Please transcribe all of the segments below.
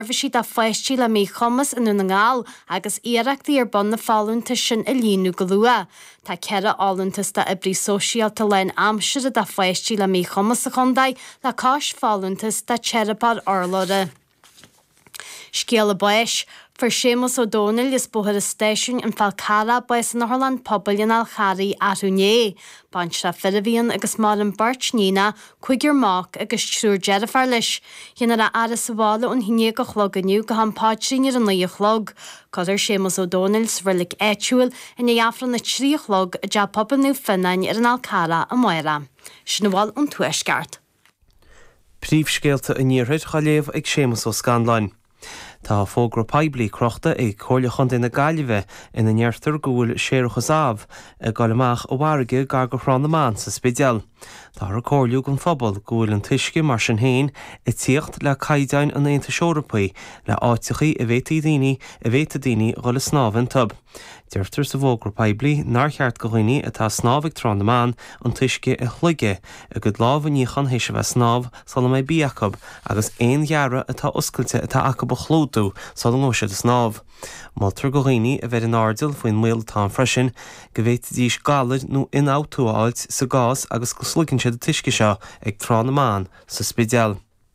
Bhí a feistí le mí chumas in na ngáil agus iarachtaí ar bun na fáúnta sin a líonú go lua. Tá ceadh álantas a brí sóisialta lein amsir a feistí le mí chumas a chundaid le cáis fáúntas de Cherapar Orlóra. Scéal a báis, for Seamus O'Donnell is buhar a stéisiún in Falcara báis na Holland pobl in Alcharí Arúné. Bansra Firabíon agus mar an Birch Nína, chuigiar mach agus trúr Jerafar leis. Dhéanaar a aras sa bhála ón hiné go chlog aniu go han páidrín ar an naí chlog. Codar Seamus O'Donnell sverlik éitiúil in a jafran na trí chlog a ja pobanú finnain ar an Alcara a Moira. Sinna an tuaisgart. Príomhscéalta a níorthaid chaléamh ag Seamus ó Scanlain. Tá fógra peblií crochta ag chóirlechant ina gaiileh ina neartar gúil séireachas ábh a gáileach ó bharige gar go chrán amán sa spideal. Tá ar cóirliú gon phobal gúil an tuisce mar sin héin i tíocht le caiideáin an Aontas Eorpaí le áitichaí a bhéta daoine go le snábhan tub. Deirtar sa bhógra peblií nar cheart go chuoine atá snábhah trán amán an tuisce i chluige a go lábhan níchan hééis se bheith snáb sal mé bíacob agus éon ghearra atá oscailte atá aca ba chlótú sal an óisiad a snáb. Maltar go chuoine a bheith an ardil faoin muil tá freisin go bhéta díos galad nó in áúáilt sa gás agus go sluginn siad a tuisce seo ag trán amán sa spideal.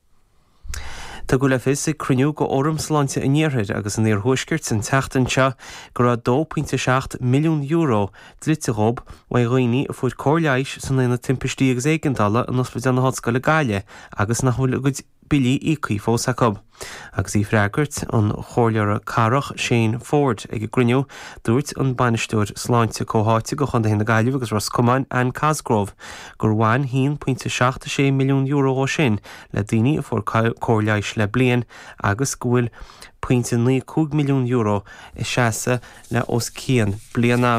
Tá go le fis ag cruniú go orm sláinte a níorthaid agus an níor thuiscirt san teachtain seo go raibh €2.7 milliún dliterob wa roiní a fuair cóirleis san na timpistí agus éigandala an ospidal na Hotscoil Gaile agus nach bhfuil go bilí ícaí fós acob. Agus í freagart an chóirlear carach Shane Ford ag gruniú dúirt an banistúir sláinte cóháite go chun na Gaileh agus Roscommon an Cosgrove gur bhain €1.76 milliún ó sin le daoine a fuair cóirleis le blian agus gúil €0.9 milliún i seasa le os cían bliana.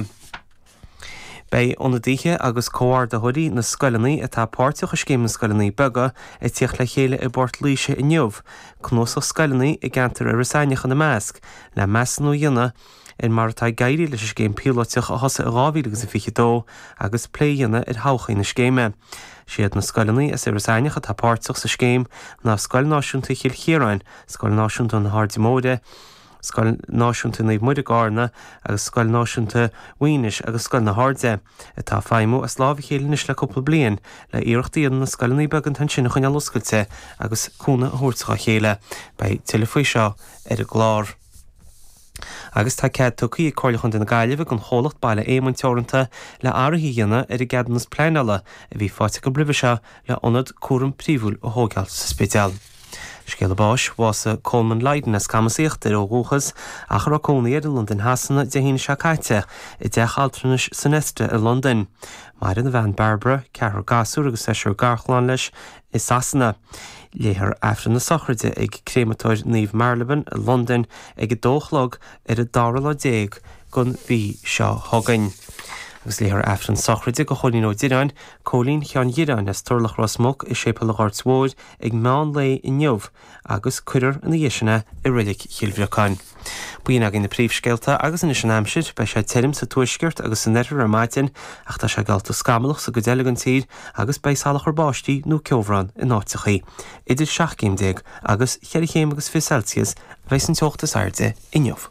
Bei óna ddíthe agus cóhar de thuirí na scoilinaí atá páirteach a scéim na scoilinaí bega i tíoch le chéile i bort líise i nniuh, cnós ó scoilinaí i gceantar a rasáineach na measc le measnú dhéana in mar atá gairí leis scéim píoteach a thosa a 2022 agus pléana ar háchaí na scéime. Siad na scoilinaí is ar rasáineach atá páirteach sa scéim ná Scoil Náisiúnta Chill Chiaráin, Scoil Náisiúnta na Hardimóide, Scoil Náisiúnta na Muide Garna agus Scoil Náisiúnta Uínis agus Scoil na Hardze. Atá feimú a slábh chélinis le cúpla blian le iarachtaí na scoilinaí began tan sinna chuine loscailte agus cúna thuirteach chéile bei tilfaí seo ar a glár. Agus tá cead tucaí cóirlechant na Gaileh gon cholacht baile éimon teoranta le áirithe dhéana ar a gadannas pleanala a bhí fáite go bribh seo le ionad cuaram príomhúil ó thógáil sa spideal. Scéal a báis bhása Coleman Leiden as camasaíocht ar óghúchas a chu cónaí ar London hasanna de hína seacaite i d deachaltranis san Estre i London. Mar in bhean Barbara, ceathar gasú agus eisiú garchláin leis is sasanna. Léthar efra na sochraide ag crématóir Niamh Marylebone i London ag dóchlog ar a dára déag gon bhí seo thugainn. Agus léthar efra an sochraide go choilín ó Diráin, cólín chean Diráin as turlach Rosmog i sépa le Ghortsmóid ag meán lé i nniuh agus cuirear in na dhéisina i ridig Chiilbhreacáin. Buíon agin na príomhscéalta agus in an amsid bei sé tirim sa tuaisceart agus san neir ar maitin ach tá sé galta scamalach sa go déile an tír agus bei salach ar báistí nó ceomhrán in áitichaí. Idir 7 agus 5 agus 5 Celsius bheits an teochtas airde i nniuh.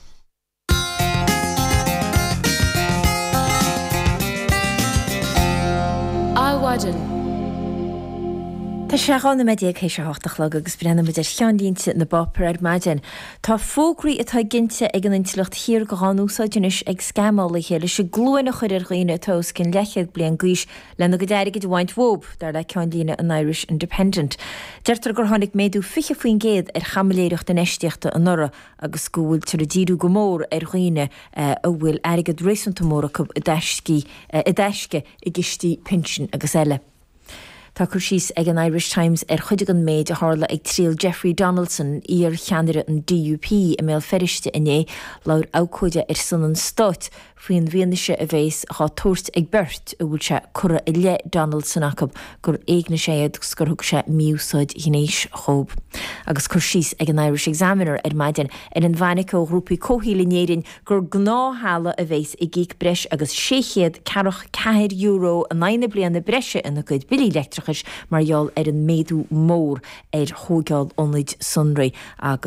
Tá seána médiaag hééis háach le agus brenn mu cheanlínte na bopur ar maidin. Tá fógraí atá ginte ag an intilecht hir go gáúsáidirnis ag scamála chéile se glúine chuir ar roioine tos cin lechead blian gúis lena go déirigid bhaint wób dar le ceanlína an Irish Independent. Deirtar gur tháinig méadú fiche faoin géad ar chamaléireacht den eisteachta an nora agus scúil tar a díú go mór ar roioine a bhfuil airigid rééisanta móra i deisce i gistí pension agus eile. Tá chuir síos ag an Irish Times ar chuideag an méid a tharla ag tríal Jeffrey Donaldson ar cheannaire an DUP i mé ferrichte inné leir ácóide ar san an Stát faoin bhíanaise a bhés há tuairt ag beirt a bhúil se cura i le Donaldson acab gur éagna séad gur thug se miúsáid hínéis chób. Agus chur síos ag an Irish Examiner maidin ar an bhainic ó grúpaí cóhílinéirin gur gnáthalla a bhés i gcíic breis agus 600 €4 a 9 bliana breise ina gcuid bilí leictrachas margheall ar an méadú mór ar thógáil ónlaid sunraí agus